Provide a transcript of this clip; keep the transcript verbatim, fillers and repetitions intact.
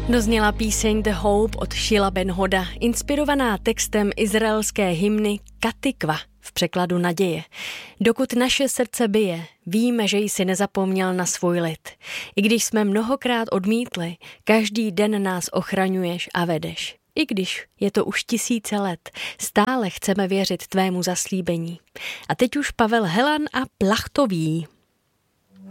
Dozněla píseň The Hope od Shila Ben Hoda, inspirovaná textem izraelské hymny Katikva, v překladu naděje. Dokud naše srdce bije, víme, že jsi nezapomněl na svůj lid. I když jsme mnohokrát odmítli, každý den nás ochraňuješ a vedeš. I když je to už tisíce let, stále chceme věřit tvému zaslíbení. A teď už Pavel Helan a Plachtový.